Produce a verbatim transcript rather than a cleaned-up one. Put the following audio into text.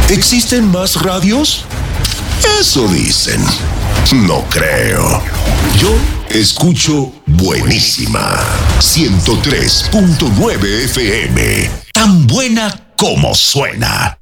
¿Existen más radios? Eso dicen. No creo. Yo escucho Buenísima ciento tres punto nueve F M. Tan buena como suena.